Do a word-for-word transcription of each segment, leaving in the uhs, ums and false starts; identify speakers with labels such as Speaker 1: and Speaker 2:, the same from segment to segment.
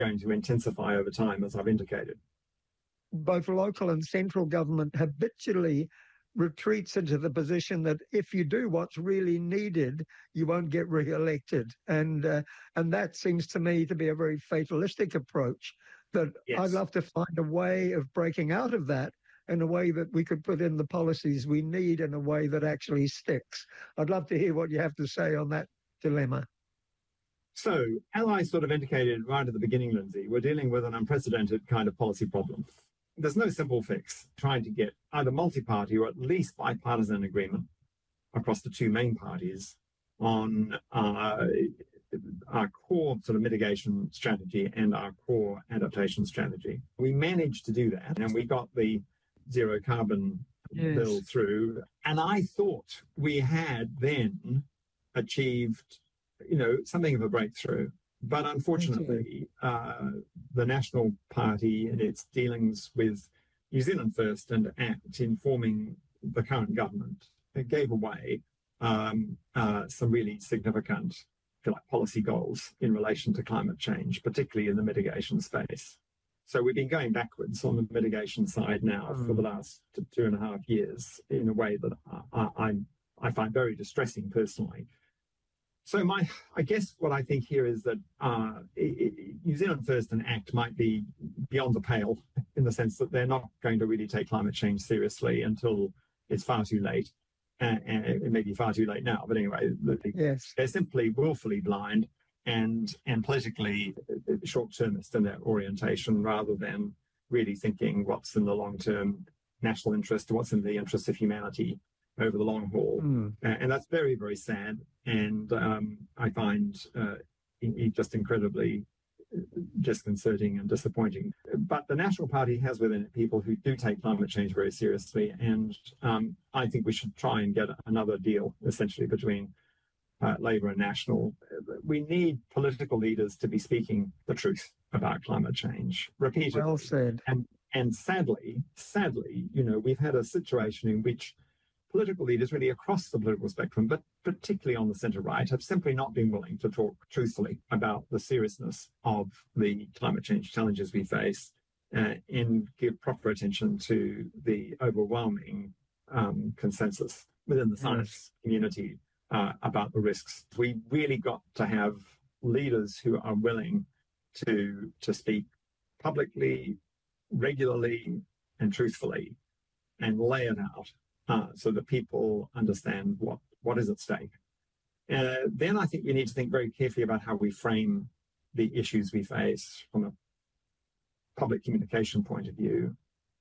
Speaker 1: going to intensify over time, as I've indicated.
Speaker 2: Both local and central government habitually retreats into the position that if you do what's really needed, you won't get re-elected. And uh, and that seems to me to be a very fatalistic approach that yes. I'd love to find a way of breaking out of that in a way that we could put in the policies we need in a way that actually sticks. I'd love to hear what you have to say on that dilemma.
Speaker 1: So, as I sort of indicated right at the beginning, Lindsay, we're dealing with an unprecedented kind of policy problem. There's no simple fix trying to get either multi-party or at least bipartisan agreement across the two main parties on uh, our core sort of mitigation strategy and our core adaptation strategy. We managed to do that, and we got the zero carbon yes. bill through. And I thought we had then achieved, you know, something of a breakthrough. But unfortunately, uh, the National Party in its dealings with New Zealand First and ACT in forming the current government, it gave away um, uh, some really significant, if you like, policy goals in relation to climate change, particularly in the mitigation space. So we've been going backwards on the mitigation side now mm. for the last two and a half years in a way that I, I, I find very distressing personally. So my, I guess what I think here is that uh, it, it, New Zealand First and ACT might be beyond the pale in the sense that they're not going to really take climate change seriously until it's far too late. And, and it may be far too late now, but anyway,
Speaker 2: yes.
Speaker 1: they're simply willfully blind and and politically short-termist in their orientation rather than really thinking what's in the long-term national interest, what's in the interest of humanity over the long haul. Mm. Uh, and that's very, very sad. And um, I find uh, it just incredibly disconcerting and disappointing. But the National Party has within it people who do take climate change very seriously. And um, I think we should try and get another deal, essentially, between uh, Labour and National. We need political leaders to be speaking the truth about climate change repeatedly.
Speaker 2: Well said.
Speaker 1: And, and sadly, sadly, you know, we've had a situation in which political leaders really across the political spectrum, but particularly on the centre-right, have simply not been willing to talk truthfully about the seriousness of the climate change challenges we face uh, and give proper attention to the overwhelming um, consensus within the science yes. community uh, about the risks. We really got to have leaders who are willing to, to speak publicly, regularly and truthfully and lay it out. Uh, so that people understand what, what is at stake. Uh, then I think we need to think very carefully about how we frame the issues we face from a public communication point of view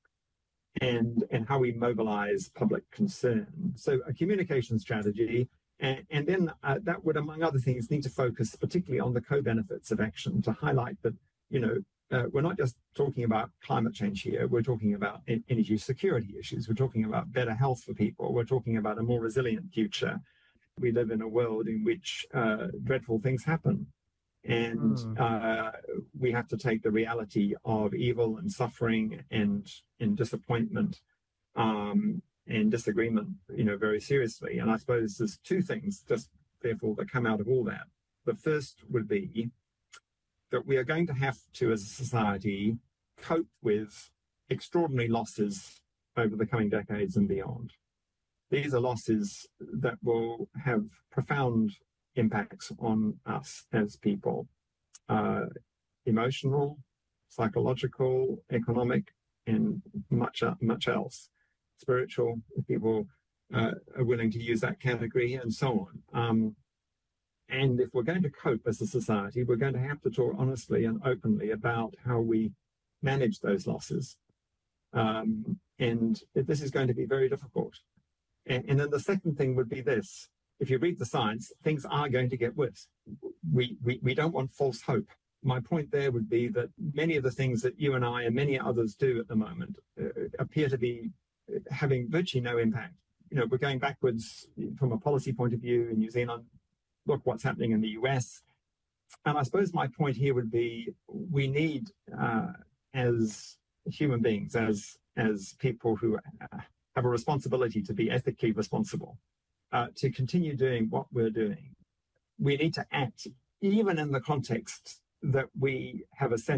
Speaker 1: and, and how we mobilize public concern. So a communication strategy, and, and then uh, that would, among other things, need to focus particularly on the co-benefits of action to highlight that, you know, Uh, we're not just talking about climate change here. We're talking about energy security issues. We're talking about better health for people. We're talking about a more resilient future. We live in a world in which uh, dreadful things happen. And mm. uh, we have to take the reality of evil and suffering and, and disappointment um, and disagreement, you know, very seriously. And I suppose there's two things just therefore that come out of all that. The first would be that we are going to have to, as a society, cope with extraordinary losses over the coming decades and beyond. These are losses that will have profound impacts on us as people, uh, emotional, psychological, economic, and much, much else. Spiritual, if people uh, are willing to use that category, and so on. Um, And if we're going to cope as a society, we're going to have to talk honestly and openly about how we manage those losses. Um, and this is going to be very difficult. And, and then the second thing would be this. If you read the science, things are going to get worse. We, we, we don't want false hope. My point there would be that many of the things that you and I and many others do at the moment uh, appear to be having virtually no impact. You know, we're going backwards from a policy point of view in New Zealand. Look what's happening in the U S. And I suppose my point here would be we need, uh, as human beings, as as people who have a responsibility to be ethically responsible, uh, to continue doing what we're doing. We need to act even in the context that we have a sense